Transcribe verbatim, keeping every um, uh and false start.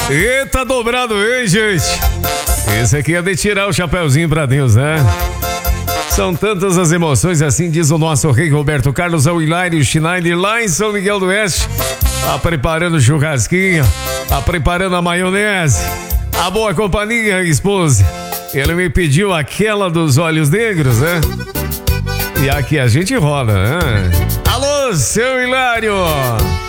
Eita, dobrado, hein, gente? Esse aqui é de tirar o chapeuzinho pra Deus, né? São tantas as emoções, assim diz o nosso rei Roberto Carlos, ao Hilário Schneider, lá em São Miguel do Oeste. Tá preparando o churrasquinho, tá preparando a maionese, a boa companhia, esposa. Ele me pediu aquela dos olhos negros, né? E aqui a gente rola, né? Alô, seu Hilário!